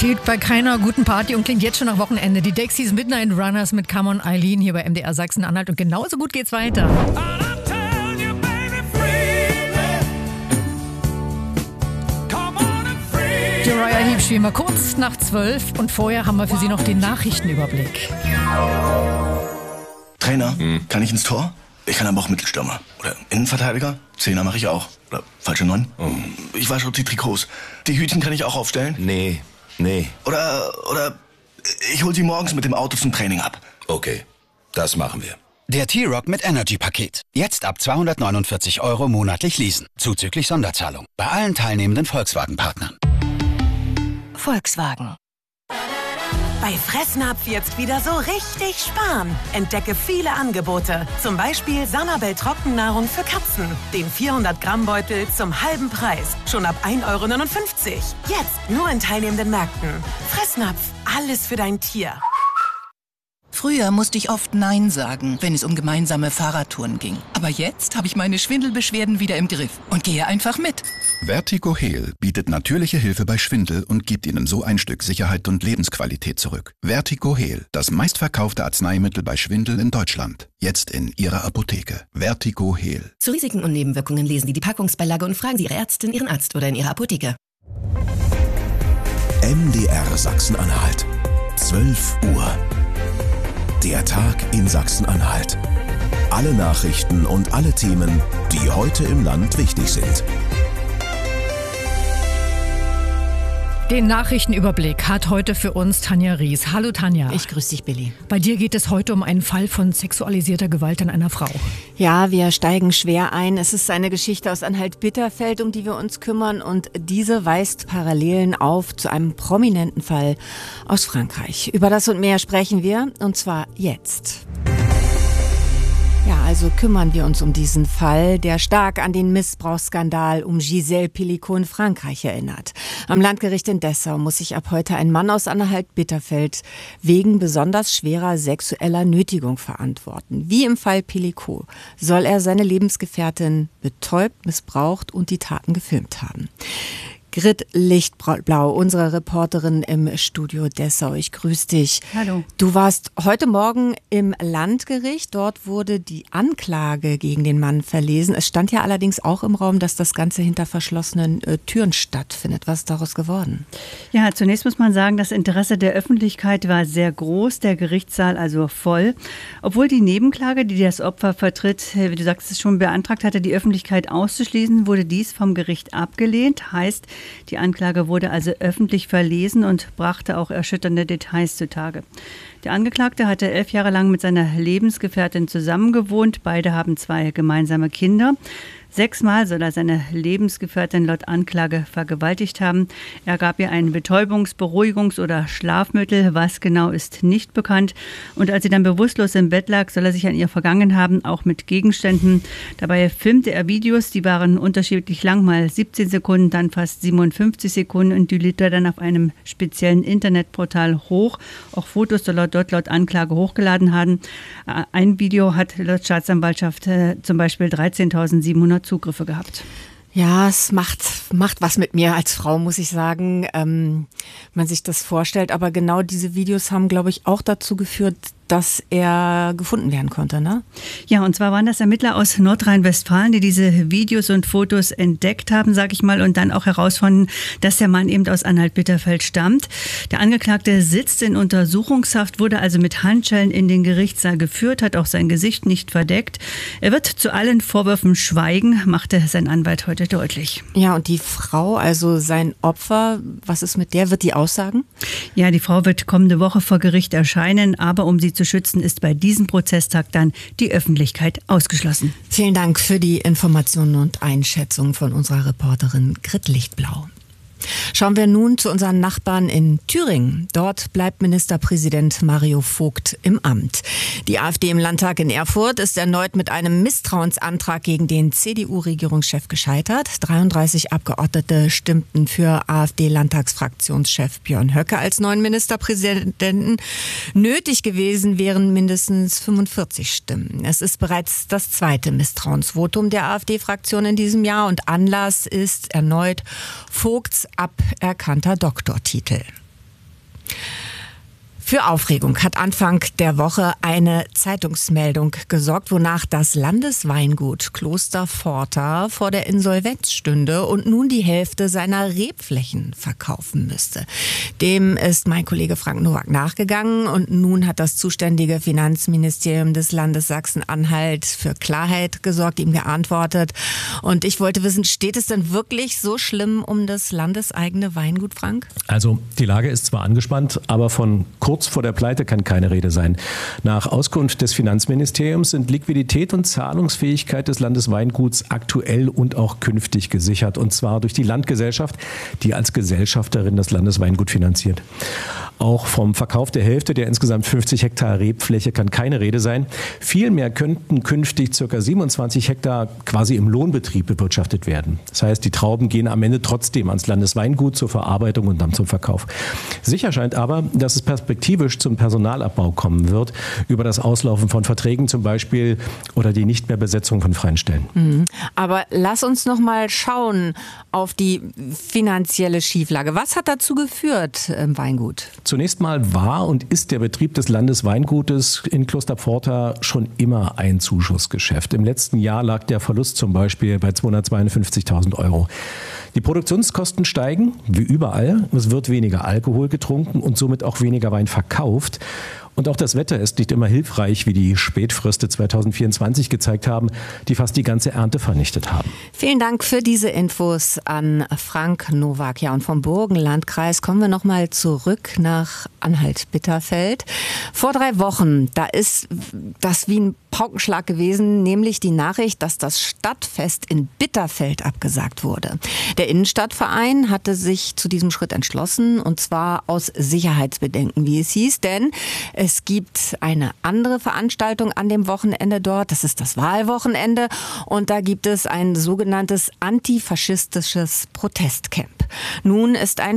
Fehlt bei keiner guten Party und klingt jetzt schon nach Wochenende. Die Dexys Midnight Runners mit Come on Eileen hier bei MDR Sachsen-Anhalt. Und genauso gut geht's weiter. Uriah Heep spielen wir kurz nach 12 und vorher haben wir für Sie noch den Nachrichtenüberblick. Trainer, kann ich ins Tor? Ich kann aber auch Mittelstürmer. Oder Innenverteidiger? Zehner mache ich auch. Oder falsche 9? Ich wasche auch die Trikots. Die Hütchen kann ich auch aufstellen? Nee. Oder ich hol sie morgens mit dem Auto zum Training ab. Okay, das machen wir. Der T-Rock mit Energy-Paket. Jetzt ab 249 € monatlich leasen. Zuzüglich Sonderzahlung. Bei allen teilnehmenden Volkswagen-Partnern. Volkswagen. Bei Fressnapf jetzt wieder so richtig sparen. Entdecke viele Angebote. Zum Beispiel Sanabel Trockennahrung für Katzen. Den 400-Gramm-Beutel zum halben Preis. Schon ab 1,59 €. Jetzt nur in teilnehmenden Märkten. Fressnapf, alles für dein Tier. Früher musste ich oft Nein sagen, wenn es um gemeinsame Fahrradtouren ging. Aber jetzt habe ich meine Schwindelbeschwerden wieder im Griff und gehe einfach mit. Vertigo Heal bietet natürliche Hilfe bei Schwindel und gibt Ihnen so ein Stück Sicherheit und Lebensqualität zurück. Vertigo Heal, das meistverkaufte Arzneimittel bei Schwindel in Deutschland. Jetzt in Ihrer Apotheke. Vertigo Heal. Zu Risiken und Nebenwirkungen lesen Sie die Packungsbeilage und fragen Sie Ihre Ärztin, Ihren Arzt oder in Ihrer Apotheke. MDR Sachsen-Anhalt. 12 Uhr. Der Tag in Sachsen-Anhalt. Alle Nachrichten und alle Themen, die heute im Land wichtig sind. Den Nachrichtenüberblick hat heute für uns Tanja Ries. Hallo Tanja. Ich grüße dich, Billy. Bei dir geht es heute um einen Fall von sexualisierter Gewalt an einer Frau. Ja, wir steigen schwer ein. Es ist eine Geschichte aus Anhalt-Bitterfeld, um die wir uns kümmern. Und diese weist Parallelen auf zu einem prominenten Fall aus Frankreich. Über das und mehr sprechen wir, und zwar jetzt. Ja, also kümmern wir uns um diesen Fall, der stark an den Missbrauchsskandal um Gisèle Pelicot in Frankreich erinnert. Am Landgericht in Dessau muss sich ab heute ein Mann aus Anhalt-Bitterfeld wegen besonders schwerer sexueller Nötigung verantworten. Wie im Fall Pelicot soll er seine Lebensgefährtin betäubt, missbraucht und die Taten gefilmt haben. Grit Lichtblau, unsere Reporterin im Studio Dessau. Ich grüße dich. Hallo. Du warst heute Morgen im Landgericht. Dort wurde die Anklage gegen den Mann verlesen. Es stand ja allerdings auch im Raum, dass das Ganze hinter verschlossenen Türen stattfindet. Was ist daraus geworden? Ja, zunächst muss man sagen, das Interesse der Öffentlichkeit war sehr groß, der Gerichtssaal also voll. Obwohl die Nebenklage, die das Opfer vertritt, wie du sagst, es schon beantragt hatte, die Öffentlichkeit auszuschließen, wurde dies vom Gericht abgelehnt. Heißt, die Anklage wurde also öffentlich verlesen und brachte auch erschütternde Details zutage. Der Angeklagte hatte 11 Jahre lang mit seiner Lebensgefährtin zusammengewohnt. Beide haben 2 gemeinsame Kinder. 6-mal soll er seine Lebensgefährtin laut Anklage vergewaltigt haben. Er gab ihr ein Betäubungs-, Beruhigungs- oder Schlafmittel. Was genau ist nicht bekannt. Und als sie dann bewusstlos im Bett lag, soll er sich an ihr vergangen haben, auch mit Gegenständen. Dabei filmte er Videos, die waren unterschiedlich lang, mal 17 Sekunden, dann fast 57 Sekunden und die lädt er dann auf einem speziellen Internetportal hoch. Auch Fotos soll er dort laut Anklage hochgeladen haben. Ein Video hat laut Staatsanwaltschaft zum Beispiel 13.700 Zugriffe gehabt. Ja, es macht was mit mir als Frau, muss ich sagen, man sich das vorstellt. Aber genau diese Videos haben, glaube ich, auch dazu geführt, dass er gefunden werden konnte, ne? Ja, und zwar waren das Ermittler aus Nordrhein-Westfalen, die diese Videos und Fotos entdeckt haben, sag ich mal, und dann auch herausfanden, dass der Mann eben aus Anhalt-Bitterfeld stammt. Der Angeklagte sitzt in Untersuchungshaft, wurde also mit Handschellen in den Gerichtssaal geführt, hat auch sein Gesicht nicht verdeckt. Er wird zu allen Vorwürfen schweigen, machte sein Anwalt heute deutlich. Ja, und die Frau, also sein Opfer, was ist mit der? Wird die aussagen? Ja, die Frau wird kommende Woche vor Gericht erscheinen, aber um sie zu schützen, ist bei diesem Prozesstag dann die Öffentlichkeit ausgeschlossen. Vielen Dank für die Informationen und Einschätzungen von unserer Reporterin Grit Lichtblau. Schauen wir nun zu unseren Nachbarn in Thüringen. Dort bleibt Ministerpräsident Mario Vogt im Amt. Die AfD im Landtag in Erfurt ist erneut mit einem Misstrauensantrag gegen den CDU-Regierungschef gescheitert. 33 Abgeordnete stimmten für AfD-Landtagsfraktionschef Björn Höcke als neuen Ministerpräsidenten. Nötig gewesen wären mindestens 45 Stimmen. Es ist bereits das zweite Misstrauensvotum der AfD-Fraktion in diesem Jahr und Anlass ist erneut Vogts aberkannter Doktortitel. Für Aufregung hat Anfang der Woche eine Zeitungsmeldung gesorgt, wonach das Landesweingut Kloster Pforta vor der Insolvenz stünde und nun die Hälfte seiner Rebflächen verkaufen müsste. Dem ist mein Kollege Frank Nowak nachgegangen und nun hat das zuständige Finanzministerium des Landes Sachsen-Anhalt für Klarheit gesorgt, ihm geantwortet. Und ich wollte wissen, steht es denn wirklich so schlimm um das landeseigene Weingut, Frank? Also die Lage ist zwar angespannt, aber von kurz vor der Pleite kann keine Rede sein. Nach Auskunft des Finanzministeriums sind Liquidität und Zahlungsfähigkeit des Landesweinguts aktuell und auch künftig gesichert. Und zwar durch die Landgesellschaft, die als Gesellschafterin das Landesweingut finanziert. Auch vom Verkauf der Hälfte der insgesamt 50 Hektar Rebfläche kann keine Rede sein. Vielmehr könnten künftig ca. 27 Hektar quasi im Lohnbetrieb bewirtschaftet werden. Das heißt, die Trauben gehen am Ende trotzdem ans Landesweingut zur Verarbeitung und dann zum Verkauf. Sicher scheint aber, dass es perspektivisch zum Personalabbau kommen wird, über das Auslaufen von Verträgen zum Beispiel oder die Nichtmehrbesetzung von freien Stellen. Aber lass uns noch mal schauen auf die finanzielle Schieflage. Was hat dazu geführt im Weingut? Zunächst mal war und ist der Betrieb des Landesweingutes in Kloster Pforta schon immer ein Zuschussgeschäft. Im letzten Jahr lag der Verlust zum Beispiel bei 252.000 Euro. Die Produktionskosten steigen, wie überall. Es wird weniger Alkohol getrunken und somit auch weniger Wein verkauft. Und auch das Wetter ist nicht immer hilfreich, wie die Spätfröste 2024 gezeigt haben, die fast die ganze Ernte vernichtet haben. Vielen Dank für diese Infos an Frank Nowak. Ja, und vom Burgenlandkreis kommen wir noch mal zurück nach Anhalt-Bitterfeld. Vor 3 Wochen, da ist das wie ein Paukenschlag gewesen, nämlich die Nachricht, dass das Stadtfest in Bitterfeld abgesagt wurde. Der Innenstadtverein hatte sich zu diesem Schritt entschlossen, und zwar aus Sicherheitsbedenken, wie es hieß, denn es gibt eine andere Veranstaltung an dem Wochenende dort, das ist das Wahlwochenende, und da gibt es ein sogenanntes antifaschistisches Protestcamp. Nun ist ein